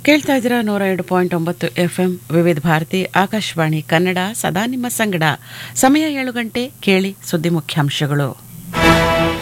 ಕೇಳ್ತಾ ಇದ್ದೀರಾ 102.9 FM ವಿವಿಧ ಭಾರತಿ ಆಕಾಶವಾಣಿ ಕನ್ನಡ ಸದಾ ನಿಮ್ಮ ಸಂಗಡ. ಸಮಯ 7 ಗಂಟೆ. ಕೇಳಿ ಸುದ್ದಿ ಮುಖ್ಯಾಂಶಗಳು.